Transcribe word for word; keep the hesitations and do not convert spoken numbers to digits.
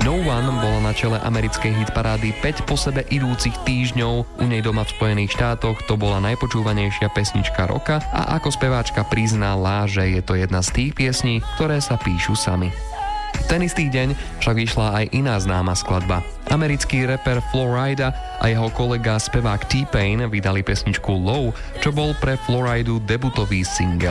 No One bola na čele americkej hitparády päť po sebe idúcich týždňov. U nej doma v Spojených štátoch to bola najpočúvanejšia pesnička roka a ako speváčka priznala, že je to jedna z tých piesní, ktoré sa píšu sami. V ten istý deň však vyšla aj iná známa skladba. Americký rapper Flo Rida a jeho kolega spevák T-Pain vydali pesničku Low, čo bol pre Flo Ridu debutový single.